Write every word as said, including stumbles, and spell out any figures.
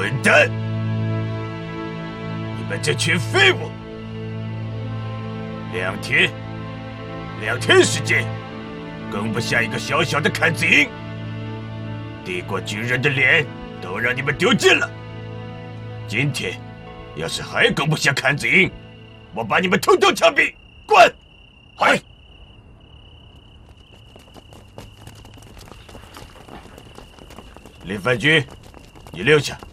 混蛋！你们这群废物！两天，两天时间，更不下一个小小的坎子营，帝国军人的脸都让你们丢尽了。今天，要是还更不下坎子营，我把你们统统枪毙！滚！嗨！林范军，你留下。